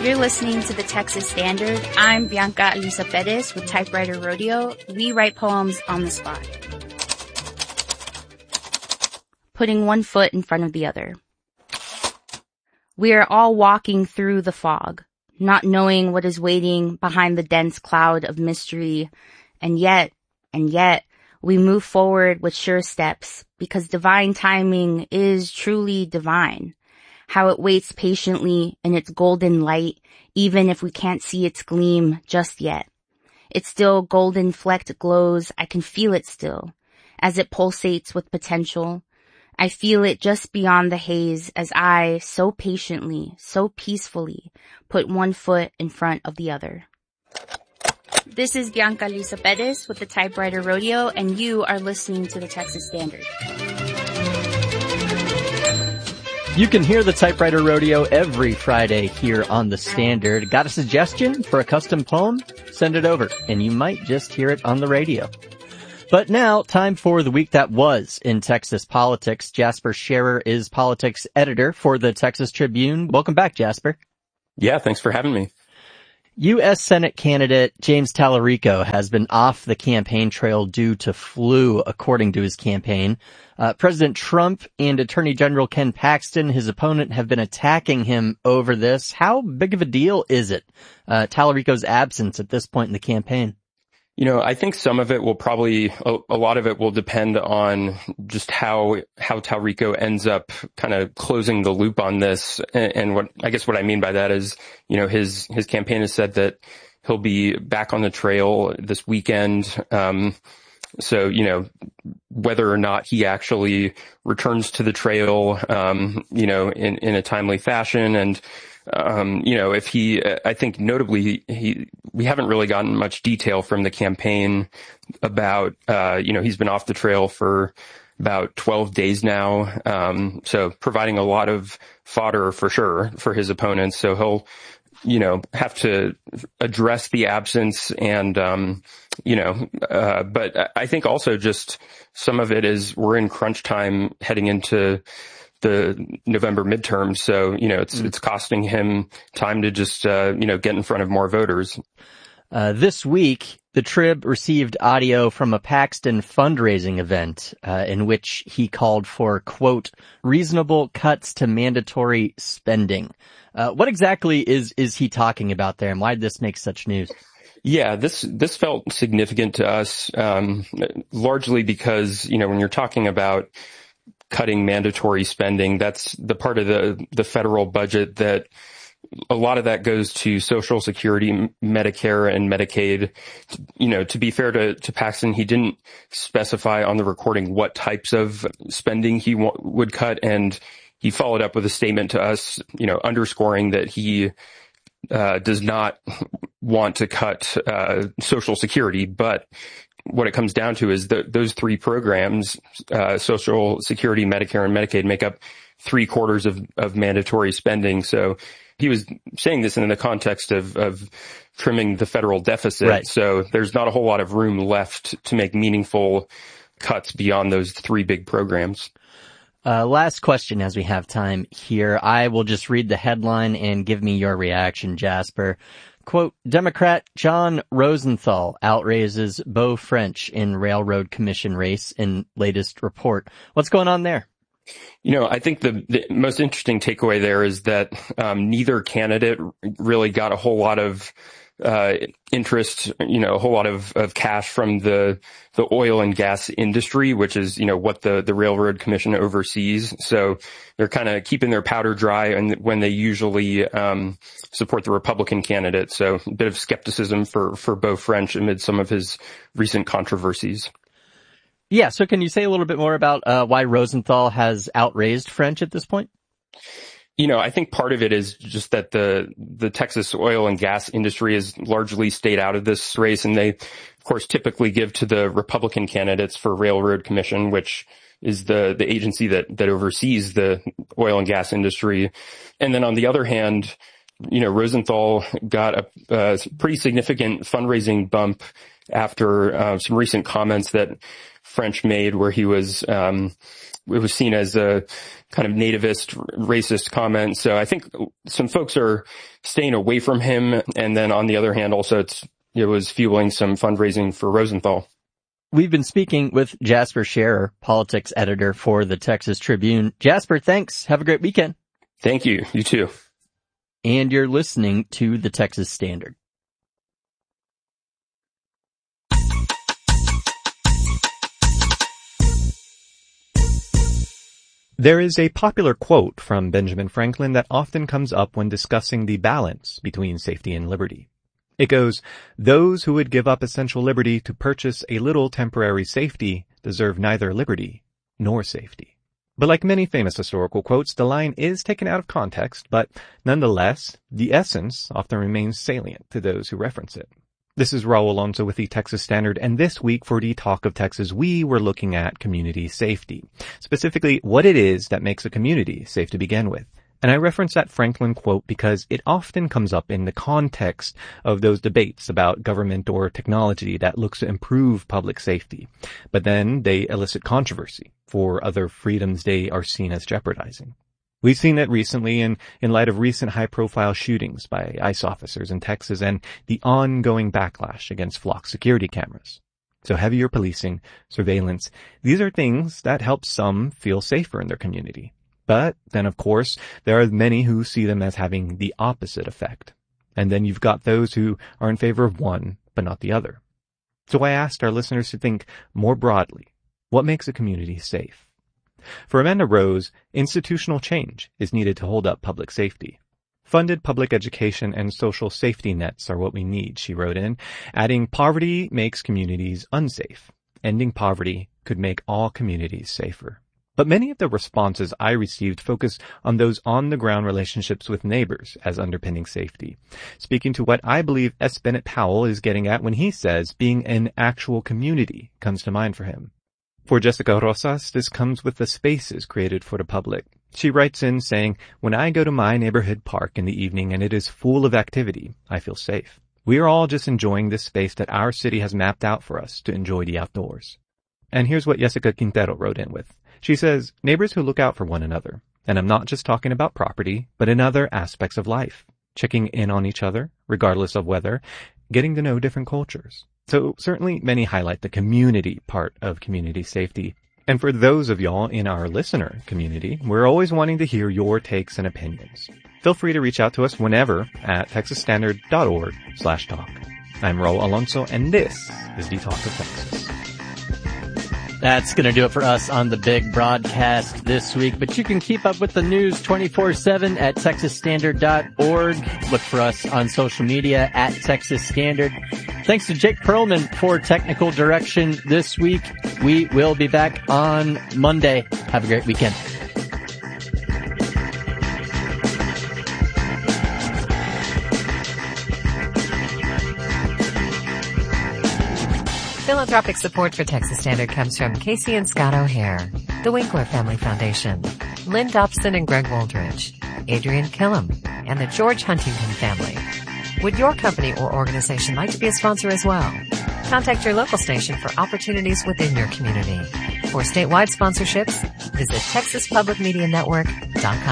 You're listening to the Texas Standard. I'm Bianca Elisa Perez with Typewriter Rodeo. We write poems on the spot. Putting one foot in front of the other. We are all walking through the fog, not knowing what is waiting behind the dense cloud of mystery. And yet, we move forward with sure steps because divine timing is truly divine. How it waits patiently in its golden light, even if we can't see its gleam just yet. Its still golden flecked glows, I can feel it still, as it pulsates with potential. I feel it just beyond the haze as I, so patiently, so peacefully, put one foot in front of the other. This is Bianca Luisa Perez with the Typewriter Rodeo, and you are listening to the Texas Standard. You can hear the Typewriter Rodeo every Friday here on The Standard. Got a suggestion for a custom poem? Send it over, and you might just hear it on the radio. But now, time for the week that was in Texas politics. Jasper Scherer is politics editor for the Texas Tribune. Welcome back, Jasper. Yeah, thanks for having me. U.S. Senate candidate James Tallarico has been off the campaign trail due to flu, according to his campaign. President Trump and Attorney General Ken Paxton, his opponent, have been attacking him over this. How big of a deal is it, Tallarico's absence at this point in the campaign? You know, I think some of it will probably, a lot of it will depend on just how Tallarico ends up kind of closing the loop on this. And what I mean by that is, you know, his campaign has said that he'll be back on the trail this weekend. So, you know, whether or not he actually returns to the trail, you know, in a timely fashion and, you know, if I think notably, we haven't really gotten much detail from the campaign about, you know, he's been off the trail for about 12 days now. So providing a lot of fodder for sure for his opponents. So he'll, you know, have to address the absence and, you know, but I think also just some of it is we're in crunch time heading into the November midterms. So, you know, it's costing him time to just, you know, get in front of more voters. This week, the Trib received audio from a Paxton fundraising event, in which he called for, quote, reasonable cuts to mandatory spending. What exactly is he talking about there, and why did this make such news? Yeah, this felt significant to us, largely because, you know, when you're talking about cutting mandatory spending, that's the part of the federal budget that a lot of that goes to Social Security, Medicare, and Medicaid. You know, to be fair to Paxton, he didn't specify on the recording what types of spending he would cut, and he followed up with a statement to us, you know, underscoring that he does not want to cut Social Security, but what it comes down to is that those three programs, Social Security, Medicare, and Medicaid, make up 3/4 of mandatory spending. So he was saying this in the context of trimming the federal deficit. Right. So there's not a whole lot of room left to make meaningful cuts beyond those three big programs. Last question as we have time here. I will just read the headline and give me your reaction, Jasper. Quote, Democrat John Rosenthal outraises Beau French in Railroad Commission race in latest report. What's going on there? You know, I think the most interesting takeaway there is that neither candidate really got a whole lot of interest, you know, a whole lot of cash from the oil and gas industry, which is, you know, what the Railroad Commission oversees. So they're kind of keeping their powder dry and when they usually support the Republican candidate. So a bit of skepticism for Beau French amid some of his recent controversies. Yeah. So can you say a little bit more about why Rosenthal has outraised French at this point? You know, I think part of it is just that the Texas oil and gas industry has largely stayed out of this race, and they, of course, typically give to the Republican candidates for Railroad Commission, which is the agency that oversees the oil and gas industry. And then on the other hand, you know, Rosenthal got a pretty significant fundraising bump after some recent comments that French made where he was, it was seen as a kind of nativist, racist comment. So I think some folks are staying away from him. And then on the other hand, also it was fueling some fundraising for Rosenthal. We've been speaking with Jasper Scherer, politics editor for the Texas Tribune. Jasper, thanks. Have a great weekend. Thank you. You too. And you're listening to the Texas Standard. There is a popular quote from Benjamin Franklin that often comes up when discussing the balance between safety and liberty. It goes, "Those who would give up essential liberty to purchase a little temporary safety deserve neither liberty nor safety." But like many famous historical quotes, the line is taken out of context, but nonetheless, the essence often remains salient to those who reference it. This is Raul Alonso with the Texas Standard, and this week for the Talk of Texas, we were looking at community safety, specifically what it is that makes a community safe to begin with. And I reference that Franklin quote because it often comes up in the context of those debates about government or technology that looks to improve public safety. But then they elicit controversy for other freedoms they are seen as jeopardizing. We've seen it recently in light of recent high-profile shootings by ICE officers in Texas and the ongoing backlash against flock security cameras. So heavier policing, surveillance, these are things that help some feel safer in their community. But then, of course, there are many who see them as having the opposite effect. And then you've got those who are in favor of one, but not the other. So I asked our listeners to think more broadly, what makes a community safe? For Amanda Rose, institutional change is needed to hold up public safety. Funded public education and social safety nets are what we need, she wrote in, adding poverty makes communities unsafe. Ending poverty could make all communities safer. But many of the responses I received focus on those on-the-ground relationships with neighbors as underpinning safety, speaking to what I believe S. Bennett Powell is getting at when he says being an actual community comes to mind for him. For Jessica Rosas, this comes with the spaces created for the public. She writes in saying, "When I go to my neighborhood park in the evening and it is full of activity, I feel safe. We are all just enjoying this space that our city has mapped out for us to enjoy the outdoors." And here's what Jessica Quintero wrote in with. She says, "Neighbors who look out for one another. And I'm not just talking about property, but in other aspects of life. Checking in on each other, regardless of weather, getting to know different cultures." So certainly many highlight the community part of community safety. And for those of y'all in our listener community, we're always wanting to hear your takes and opinions. Feel free to reach out to us whenever at texasstandard.org/talk. I'm Raul Alonso, and this is the Talk of Texas. That's going to do it for us on the big broadcast this week, but you can keep up with the news 24/7 at texasstandard.org. Look for us on social media at Texas Standard. Thanks to Jake Perlman for technical direction this week. We will be back on Monday. Have a great weekend. Philanthropic support for Texas Standard comes from Casey and Scott O'Hare, the Winkler Family Foundation, Lynn Dobson and Greg Wooldridge, Adrian Killam, and the George Huntington family. Would your company or organization like to be a sponsor as well? Contact your local station for opportunities within your community. For statewide sponsorships, visit TexasPublicMediaNetwork.com.